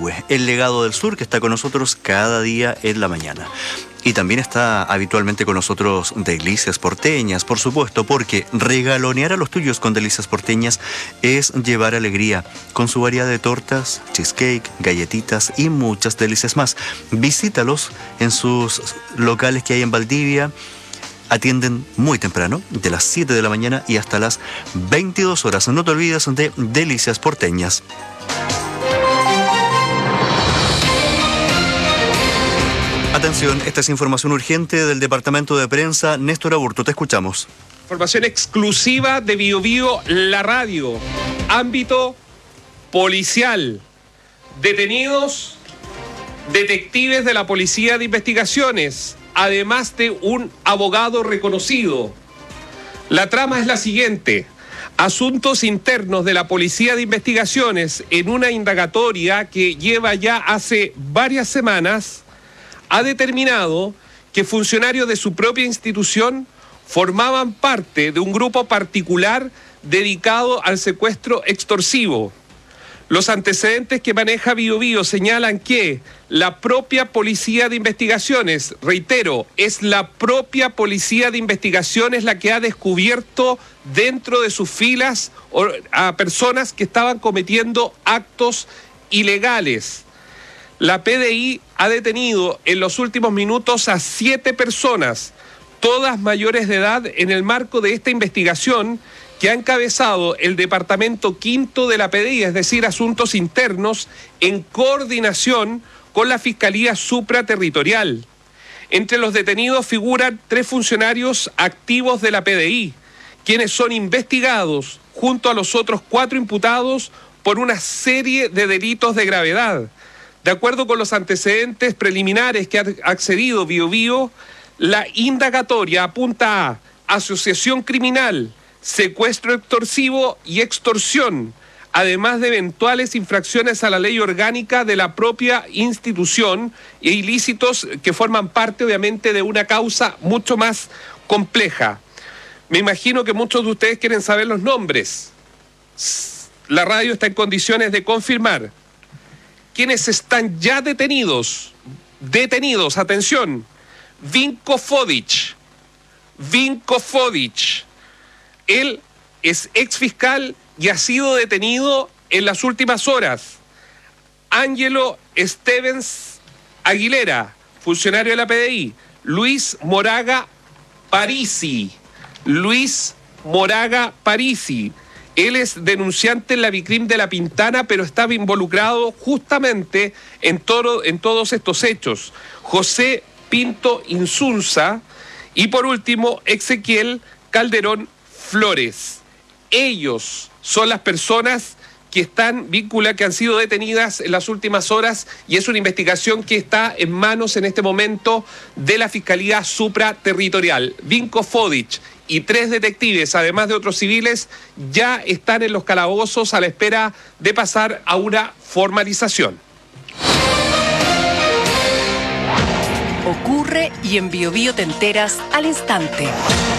Quilihue, el legado del sur que está con nosotros cada día en la mañana. Y también está habitualmente con nosotros Delicias Porteñas, por supuesto, porque regalonear a los tuyos con Delicias Porteñas es llevar alegría, con su variedad de tortas, cheesecake, galletitas y muchas delicias más. Visítalos en sus locales que hay en Valdivia. Atienden muy temprano, de las 7 de la mañana y hasta las 22 horas. No te olvides de Delicias Porteñas. Atención, esta es información urgente del Departamento de Prensa. Néstor Aburto, te escuchamos. Información exclusiva de Bio Bio, la radio. Ámbito policial. Detenidos detectives de la Policía de Investigaciones, además de un abogado reconocido. La trama es la siguiente. Asuntos internos de la Policía de Investigaciones, en una indagatoria que lleva ya hace varias semanas, ha determinado que funcionarios de su propia institución formaban parte de un grupo particular dedicado al secuestro extorsivo. Los antecedentes que maneja Bio Bio señalan que la propia Policía de Investigaciones, reitero, es la propia Policía de Investigaciones la que ha descubierto dentro de sus filas a personas que estaban cometiendo actos ilegales. La PDI ha detenido en los últimos minutos a 7 personas, todas mayores de edad, en el marco de esta investigación que ha encabezado el Departamento Quinto de la PDI, es decir, Asuntos Internos, en coordinación con la Fiscalía Supraterritorial. Entre los detenidos figuran 3 funcionarios activos de la PDI, quienes son investigados junto a los otros 4 imputados por una serie de delitos de gravedad. De acuerdo con los antecedentes preliminares que ha accedido Bio Bio, la indagatoria apunta a asociación criminal, secuestro extorsivo y extorsión, además de eventuales infracciones a la ley orgánica de la propia institución e ilícitos que forman parte, obviamente, de una causa mucho más compleja. Me imagino que muchos de ustedes quieren saber los nombres. La radio está en condiciones de confirmar quienes están ya detenidos, atención, Vinko Fodic. Él es exfiscal y ha sido detenido en las últimas horas. Ángelo Stevens Aguilera, funcionario de la PDI. Luis Moraga Parisi. Él es denunciante en la Vicrim de La Pintana, pero estaba involucrado justamente en todos estos hechos. José Pinto Insunza y, por último, Ezequiel Calderón Flores. Ellos son las personas que están vinculadas, que han sido detenidas en las últimas horas, y es una investigación que está en manos en este momento de la Fiscalía Supraterritorial. Vinko Fodic y 3 detectives, además de otros civiles, ya están en los calabozos a la espera de pasar a una formalización. Ocurre y en Bio Bio te enteras al instante.